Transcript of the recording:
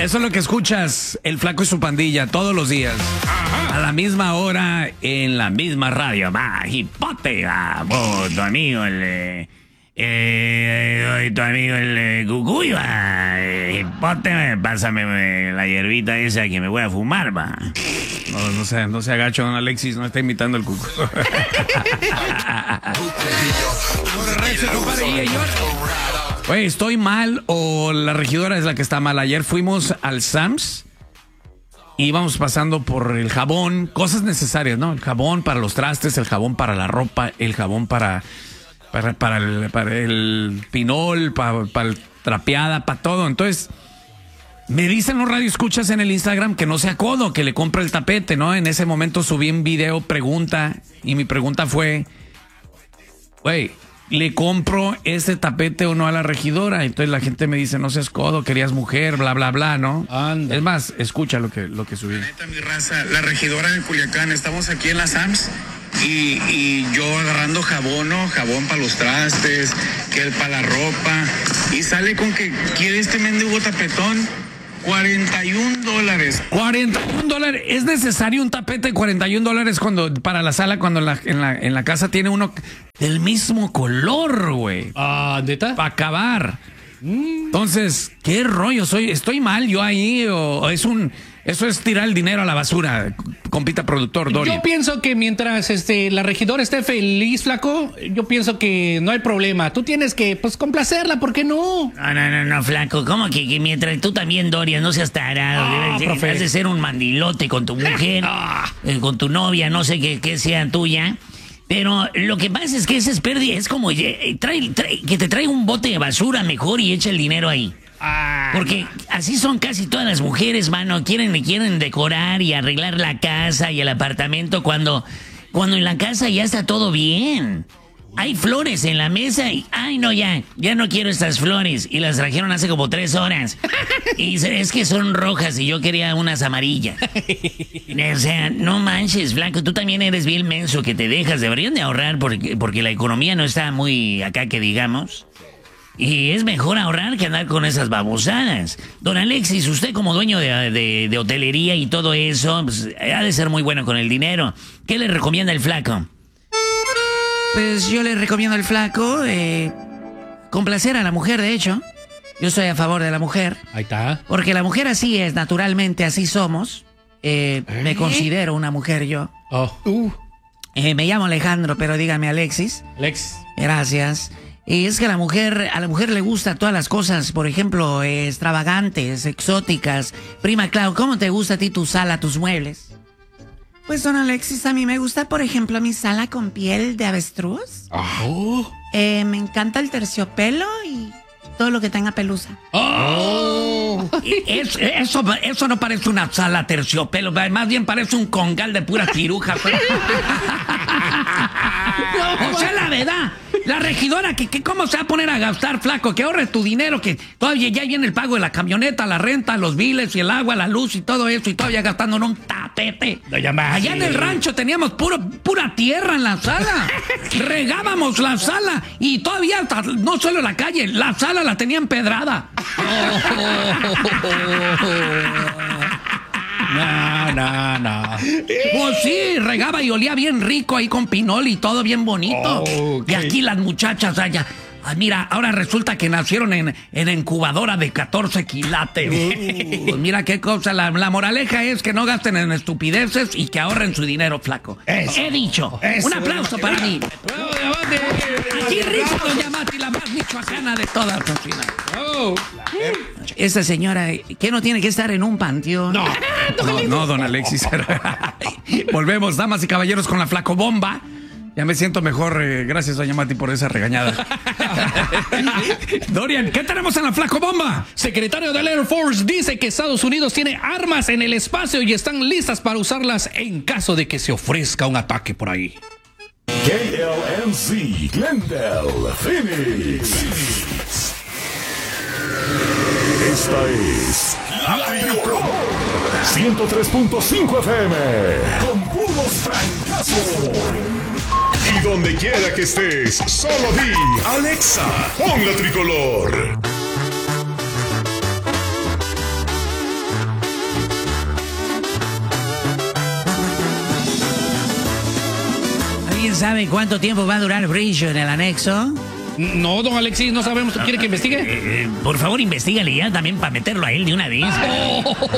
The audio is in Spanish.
Eso es lo que escuchas, el Flaco y su pandilla, todos los días. Ajá. A la misma hora, en la misma radio. Va, hipote, va, tu amigo, tu amigo el Cucuy, va. Hipote, pásame la hierbita esa que me voy a fumar, va. No se agacho, don Alexis, no está imitando el Cucu. Oye, ¿estoy mal o la regidora es la que está mal? Ayer fuimos al Sam's y íbamos pasando por el jabón, cosas necesarias, ¿no? El jabón para los trastes, el jabón para la ropa, el jabón para el pinol, para el trapeada, para todo. Entonces, me dicen los radioescuchas en el Instagram que no sea codo, que le compre el tapete, ¿no? En ese momento subí un video pregunta y mi pregunta fue, güey, ¿le compro este tapete o no a la regidora? Entonces la gente me dice, no seas codo, querías mujer, bla, bla, bla, ¿no? Anda. Es más, escucha lo que subí. Neta, mi raza, la regidora de Culiacán, estamos aquí en la Sams y yo agarrando jabón, ¿no? Jabón para los trastes, que para la ropa, y sale con que quiere este mendigo tapetón. $41. $41. ¿Es necesario un tapete de $41 cuando para la sala, cuando en la casa tiene uno del mismo color, güey? ¿Neta? Para acabar. Entonces, ¿qué rollo? ¿Estoy mal yo ahí o eso es tirar el dinero a la basura? Compita productor, Dorian. Yo pienso que mientras la regidora esté feliz, Flaco, yo pienso que no hay problema. Tú tienes que, pues, complacerla, ¿por qué no? No, Flaco. ¿Cómo que mientras tú también, Dorian, no seas tarado? Profe. Has de ser un mandilote con tu mujer, con tu novia, no sé qué sea tuya. Pero lo que pasa es que esa es pérdida. Es como que te traiga un bote de basura mejor y echa el dinero ahí. Porque así son casi todas las mujeres, mano. Quieren decorar y arreglar la casa y el apartamento cuando en la casa ya está todo bien. Hay flores en la mesa y, ay, no, ya no quiero estas flores. Y las trajeron hace como 3 horas. Y es que son rojas y yo quería unas amarillas. O sea, no manches, Flaco, tú también eres bien menso que te dejas. Deberían de ahorrar porque la economía no está muy acá que digamos. Y es mejor ahorrar que andar con esas babosadas. Don Alexis, usted como dueño de hotelería y todo eso, pues, ha de ser muy bueno con el dinero. ¿Qué le recomienda el Flaco? Pues yo le recomiendo al Flaco complacer a la mujer, de hecho. Yo estoy a favor de la mujer. Ahí está. Porque la mujer así es, naturalmente así somos. Me considero una mujer yo. Me llamo Alejandro, pero dígame Alexis. Alex. Gracias. Y es que a la mujer le gusta todas las cosas, por ejemplo, extravagantes, exóticas. Prima Clau, ¿cómo te gusta a ti tu sala, tus muebles? Pues, don Alexis, a mí me gusta, por ejemplo, mi sala con piel de avestruz. Me encanta el terciopelo y todo lo que tenga pelusa. Eso no parece una sala terciopelo, más bien parece un congal de pura ciruja. O sea, la verdad, la regidora, que ¿cómo se va a poner a gastar, Flaco? Que ahorre tu dinero, que todavía ya viene el pago de la camioneta, la renta, los biles y el agua, la luz y todo eso, y todavía gastando en un tapete. Allá en el rancho teníamos pura tierra en la sala. Regábamos la sala y todavía, no solo la calle, la sala la tenía empedrada. No. Pues sí, regaba y olía bien rico ahí con pinol y todo bien bonito. Y aquí las muchachas allá. Mira, ahora resulta que nacieron en incubadora de 14 quilates. Pues mira qué cosa. La moraleja es que no gasten en estupideces y que ahorren su dinero, Flaco. He dicho. Un aplauso para mí. Aquí risa doña Mati, la más michoacana de todas, Rosina. Esa señora, ¿qué no tiene que estar en un panteón? No, don Alexis. Volvemos, damas y caballeros, con la Flaco Bomba. Ya me siento mejor, gracias doña Mati por esa regañada. Dorian, ¿qué tenemos en la Flaco Bomba? Secretario del Air Force dice que Estados Unidos tiene armas en el espacio y están listas para usarlas en caso de que se ofrezca un ataque por ahí. KLMC, Glendale, Phoenix. Esta es la Tricol 103.5 FM con puros fracasos. Y donde quiera que estés, solo di Alexa, pon la Tricolor. ¿Alguien sabe cuánto tiempo va a durar brillo en el anexo? No, don Alexis, no sabemos. ¿Quiere que investigue? Por favor, investígale ya también para meterlo a él de una vez.